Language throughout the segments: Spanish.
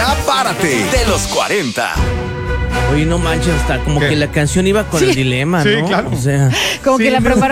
Ya párate de los 40. Oye, no manches, hasta como que la canción iba con el dilema, ¿no? Sí, claro. O sea, Como que la preparó.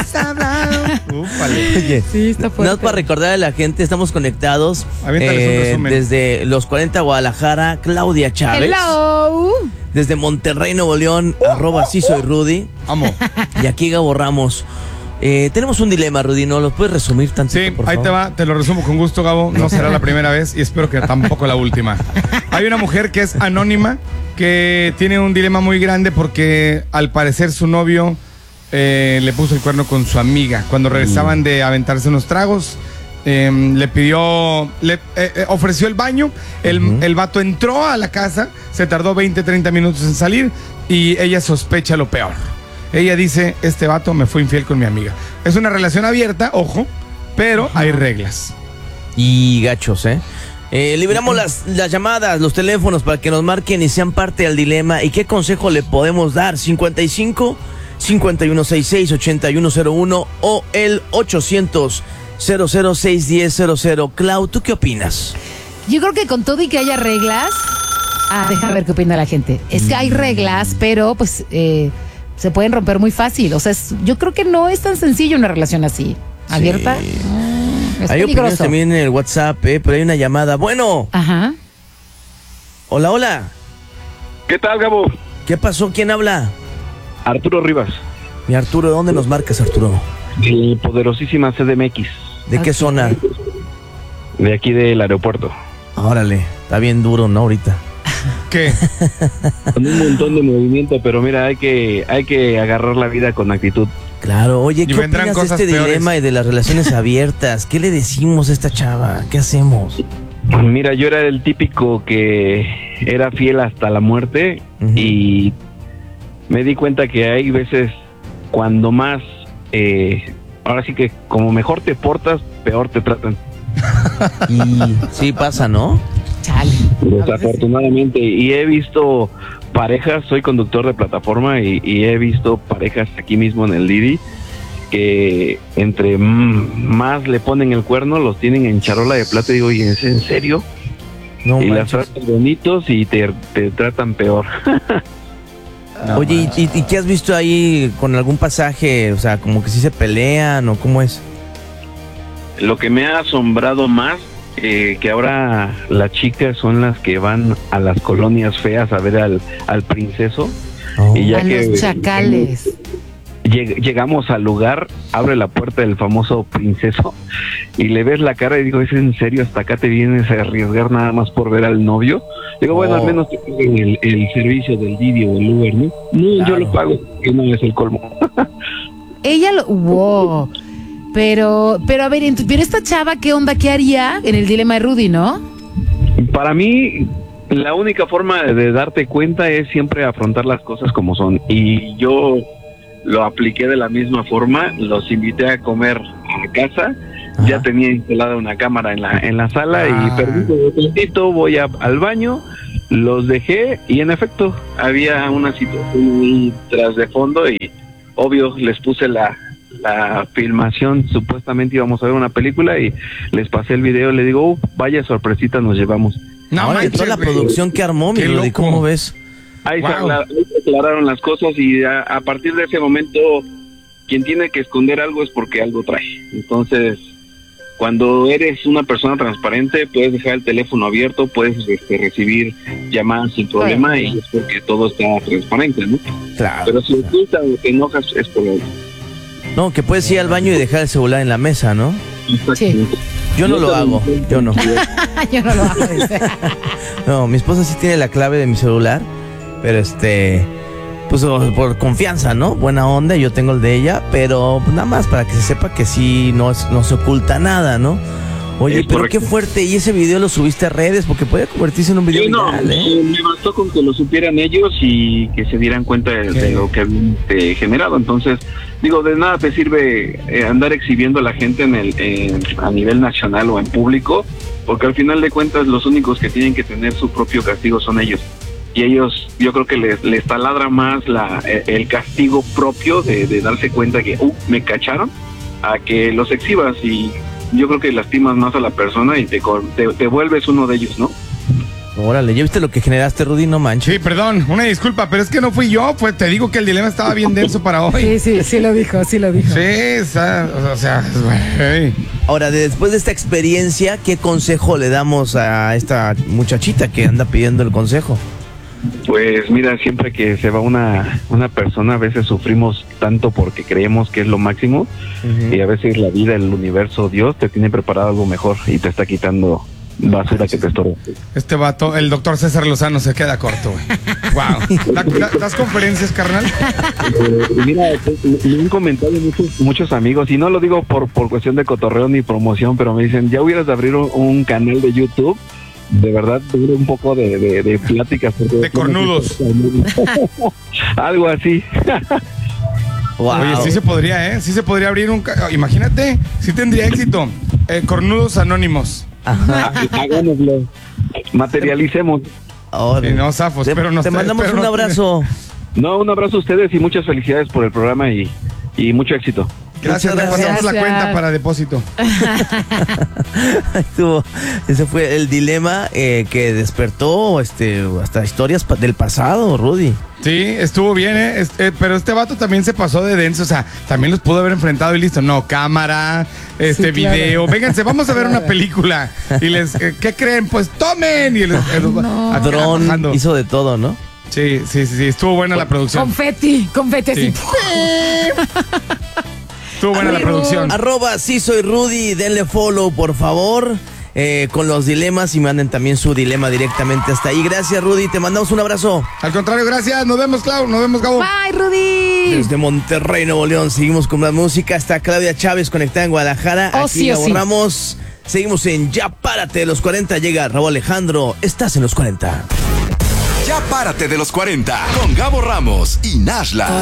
Úpale. Sí, está fuerte. nada más para recordar a la gente, estamos conectados Aviéntales un resumen. desde los 40 Guadalajara, Claudia Chávez. Hello. Desde Monterrey, Nuevo León, @sí soy Rudy. Amo. Y aquí Gabo Ramos. Tenemos un dilema, Rudy, ¿no? ¿Lo puedes resumir tantito, Sí, por ahí favor? te va, te lo resumo con gusto, Gabo. No será la primera vez y espero que tampoco la última. Hay una mujer que es anónima, que tiene un dilema muy grande porque al parecer su novio le puso el cuerno con su amiga. Cuando regresaban de aventarse unos tragos, le pidió, ofreció el baño, el vato entró a la casa, se tardó 20, 30 minutos en salir y ella sospecha lo peor. Ella dice, este vato me fue infiel con mi amiga. Es una relación abierta, ojo, pero hay reglas. Y gachos, ¿eh? Liberamos las llamadas, los teléfonos para que nos marquen y sean parte del dilema. ¿Y qué consejo le podemos dar? 55-5166-8101 o el 800-006-1000. Clau, ¿tú qué opinas? Yo creo que con todo y que haya reglas. Deja ver qué opina la gente. Es que hay reglas, pero pues se pueden romper muy fácil. O sea, yo creo que no es tan sencillo una relación así. ¿Abierta? Sí. Es Hay opiniones peligroso. también en el WhatsApp, pero hay una llamada. Bueno. Ajá. Hola, hola. ¿Qué tal, Gabo? ¿Qué pasó? ¿Quién habla? Arturo Rivas, Mi Arturo, ¿de dónde nos marcas, Arturo? de poderosísima CDMX, ¿De qué Ok. zona? de aquí del aeropuerto. Órale, está bien duro, ¿no? Ahorita. ¿Qué? Con un montón de movimiento, pero mira, hay que agarrar la vida con actitud. Claro, oye, ¿qué Y vendrán opinas de cosas este peores. dilema y de las relaciones abiertas? ¿Qué le decimos a esta chava? ¿Qué hacemos? Mira, yo era el típico que era fiel hasta la muerte. Ujú. Y me di cuenta que hay veces cuando más, ahora sí que como mejor te portas, peor te tratan. Y sí pasa, ¿no? Chale. Desafortunadamente, y he visto parejas, soy conductor de plataforma y he visto parejas aquí mismo en el Didi que entre más le ponen el cuerno, los tienen en charola de plata y digo, ¿y es en serio? No y las manches. tratan bonitos y te tratan peor. Oye, ¿y qué has visto ahí con algún pasaje? O sea, como que sí se pelean o cómo es. Lo que me ha asombrado más, que ahora las chicas son las que van a las colonias feas a ver al princeso. Oh. Y ya A que los chacales. llegamos al lugar, abre la puerta del famoso princeso y le ves la cara y digo, ¿es en serio? ¿Hasta acá te vienes a arriesgar nada más por ver al novio? Digo, bueno, al menos te paguen el servicio del Didi o del Uber, ¿no? No, Claro. yo lo pago, que no es el colmo. Ella lo. Wow. Pero a ver, pero esta chava, ¿qué onda? ¿Qué haría en el dilema de Rudy, no? Para mí, la única forma de darte cuenta es siempre afrontar las cosas como son. Y yo lo apliqué de la misma forma, los invité a comer a casa. Ajá. Ya tenía instalada una cámara en la sala Ah. y permito un momentito, voy al baño, los dejé y en efecto había una situación ahí tras de fondo y obvio les puse la filmación, supuestamente íbamos a ver una película y les pasé el video, le digo, vaya sorpresita nos llevamos. No Ahora de manches, toda la güey. producción que armó, mi Qué Rudy, loco. ¿cómo ves? Ahí Wow. se aclararon las cosas y a partir de ese momento quien tiene que esconder algo es porque algo trae. Entonces, cuando eres una persona transparente, puedes dejar el teléfono abierto, puedes recibir llamadas sin problema y es porque todo está transparente, ¿no? Claro. Pero si ocultas o te enojas es por algo. No, que puedes ir al baño y dejar el celular en la mesa, ¿no? Sí. Yo no lo hago, yo no. Yo no lo hago. dice. No, mi esposa sí tiene la clave de mi celular, pero pues por confianza, ¿no? Buena onda, yo tengo el de ella, pero nada más para que se sepa que sí no se oculta nada, ¿no? Oye, Es pero correcto. qué fuerte, y ese video lo subiste a redes porque puede convertirse en un video Sí, no, viral, ¿eh? me bastó con que lo supieran ellos y que se dieran cuenta de lo que habían generado. Entonces, digo, de nada te sirve andar exhibiendo a la gente a nivel nacional o en público, porque al final de cuentas los únicos que tienen que tener su propio castigo son ellos. Y ellos, yo creo que les taladra más el castigo propio de darse cuenta que me cacharon, a que los exhibas, y yo creo que lastimas más a la persona y te vuelves uno de ellos, ¿no? Órale, ¿ya viste lo que generaste, Rudy? No manches. Sí, perdón, una disculpa, pero es que no fui yo, pues te digo que el dilema estaba bien denso para hoy. Sí lo dijo. Sí, o sea, güey. Ahora, después de esta experiencia, ¿qué consejo le damos a esta muchachita que anda pidiendo el consejo? Pues mira, siempre que se va una persona, a veces sufrimos tanto porque creemos que es lo máximo, y a veces la vida, el universo, Dios te tiene preparado algo mejor y te está quitando basura que te estorba. Este vato, el doctor César Lozano se queda corto, güey. Wow. ¿Das conferencias, carnal? Mira, me han comentado muchos amigos, y no lo digo por cuestión de cotorreo ni promoción, pero me dicen, ya hubieras de abrir un canal de YouTube. De verdad, tuve un poco de pláticas. De cornudos. Algo así. Wow. Oye, sí se podría, ¿eh? Sí se podría abrir imagínate, sí tendría éxito. Cornudos Anónimos. Ajá. Hagámoslo. Materialicemos. Órale. Sí, no, zafos, pero no te mandamos un abrazo. No, un abrazo a ustedes y muchas felicidades por el programa y mucho éxito. Gracias, le pasamos la cuenta para depósito. Ese fue el dilema que despertó hasta historias del pasado, Rudy. Sí, estuvo bien, pero este vato también se pasó de denso, o sea, también los pudo haber enfrentado y listo. No, cámara, video, vénganse, vamos a ver una película. Y ¿qué creen? Pues tomen. Y Dron hizo de todo, ¿no? Sí, estuvo buena la producción. Confeti así. Estuvo buena la producción. @sí soy Rudy, denle follow por favor, con los dilemas, y manden también su dilema directamente hasta ahí. Gracias, Rudy, te mandamos un abrazo. Al contrario, gracias, nos vemos, Clau, nos vemos, Gabo. Bye, Rudy. Desde Monterrey, Nuevo León, seguimos con más música. Está Claudia Chávez conectada en Guadalajara. Oh, Aquí sí, la oh, sí. borramos. Seguimos en Ya Párate de los 40. Llega Raúl Alejandro. Estás en los 40. Ya párate de los 40 con Gabo Ramos y Nashla.